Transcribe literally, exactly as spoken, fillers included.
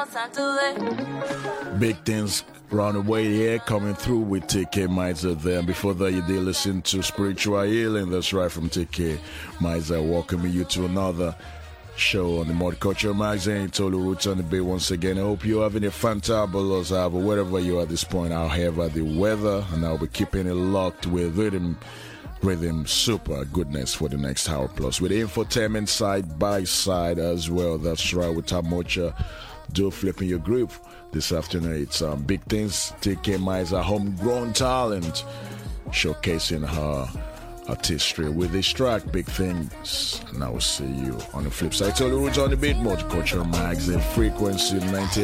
Big things round the way here coming through with T K Mizer there. And before that, you did listen to Spiritual Healing. That's right, from T K Mizer, welcoming you to another show on the Multicultural Magazine. Tolu Roots on the Bay once again. I hope you're having a fantabulous hour wherever you are at this point. I'll have the weather, and I'll be keeping it locked with rhythm, rhythm super goodness for the next hour plus. With infotainment side by side as well. That's right, with Tamocha do flipping your groove this afternoon. It's um, Big Things. T K Mizer, homegrown talent, showcasing her artistry with this track, Big Things. And I will see you on the flip side. Tolu Roots on the beat, Multicultural Magazine, frequency ninety.